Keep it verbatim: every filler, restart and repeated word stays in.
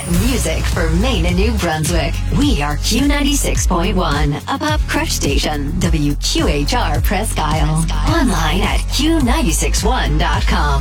Music for Maine and New Brunswick. We are Q ninety-six point one, a pop crush station. W Q H R Presque Isle. Online at Q nine six one dot com.